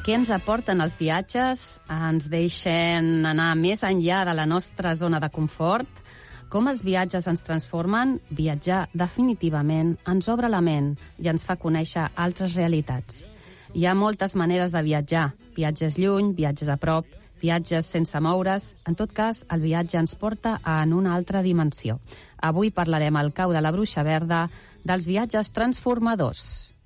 Què ens aporten els viatges? Ens deixen anar més enllà de la nostra zona de confort? Com els viatges ens transformen? Viatjar definitivament ens obre la ment i ens fa conèixer altres realitats. Hi ha moltes maneres de viatjar. Viatges lluny, viatges a prop, viatges sense moure's. En tot cas, el viatge ens porta en una altra dimensió. Avui parlarem al Cau de la Bruixa Verda dels viatges transformadors.